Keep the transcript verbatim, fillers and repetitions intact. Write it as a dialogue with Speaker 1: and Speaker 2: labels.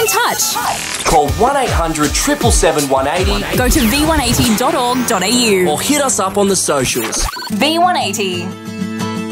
Speaker 1: touch.
Speaker 2: Call one eight hundred, seven seven seven, one eight zero.
Speaker 1: Go to v one eighty dot org dot a u
Speaker 2: Or hit us up on the socials.
Speaker 1: V one eighty.